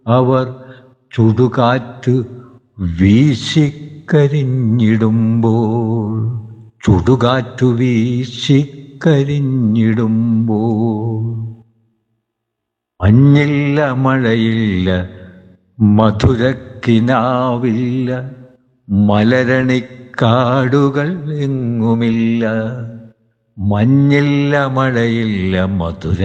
അവർ ചുടുകാറ്റ് വീശിക്കരിഞ്ഞിടുമ്പോൾ, ചുടുകാറ്റു വീശിക്കരിഞ്ഞിടുമ്പോൾ, മഞ്ഞില്ല മഴയില്ല മധുരക്കിനാവില്ല, മലരണിക്കാടുകൾ എങ്ങുമില്ല. മഞ്ഞില്ല മഴയില്ല മധുര